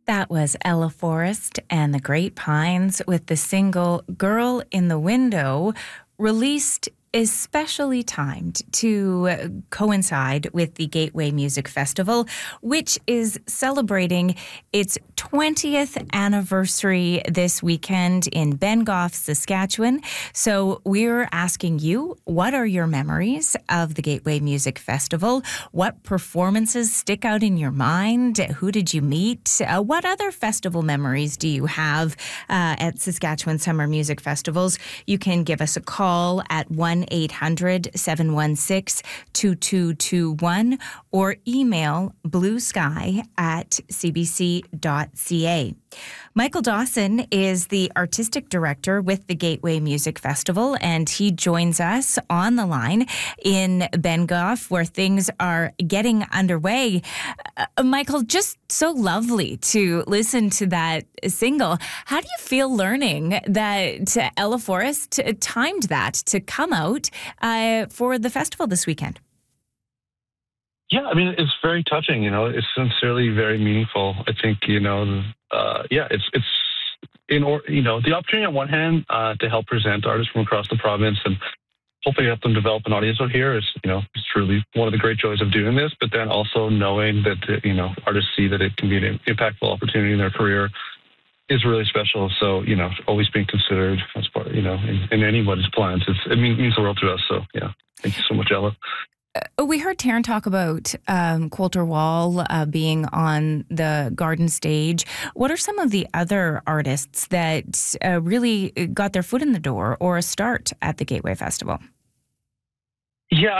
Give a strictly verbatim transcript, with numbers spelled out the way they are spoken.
That was Ella Forrest and the Great Pines with the single Girl in the Window, released especially timed to coincide with the Gateway Music Festival, which is celebrating its twentieth anniversary this weekend in Bengoff, Saskatchewan. So we're asking you, what are your memories of the Gateway Music Festival? What performances stick out in your mind? Who did you meet? Uh, what other festival memories do you have uh, at Saskatchewan Summer Music Festivals? You can give us a call at one eight hundred seven one six two two two one or email bluesky at c b c dot c a. Michael Dawson is the artistic director with the Gateway Music Festival, and he joins us on the line in Bengoff, where things are getting underway. Uh, Michael, just so lovely to listen to that single. How do you feel learning that Ella Forrest timed that to come out uh, for the festival this weekend? Yeah, I mean, it's very touching, you know, it's sincerely very meaningful. I think, you know, uh, yeah, it's, it's in, or, you know, the opportunity on one hand uh, to help present artists from across the province and hopefully help them develop an audience out here is, you know, it's truly one of the great joys of doing this, but then also knowing that, you know, artists see that it can be an impactful opportunity in their career is really special. So, you know, always being considered as part, you know, in, in anybody's plans, it's, it means, means the world to us. So, yeah, thank you so much, Ella. Uh, we heard Taryn talk about um, Coulter Wall uh, being on the garden stage. What are some of the other artists that uh, really got their foot in the door or a start at the Gateway Festival? Yeah,